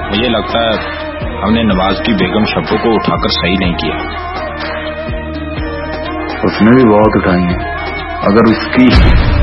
मुझे लगता है हमने नवाज की बेगम शब्बों को उठाकर सही नहीं किया। उसने भी बहुत उठाई है। अगर उसकी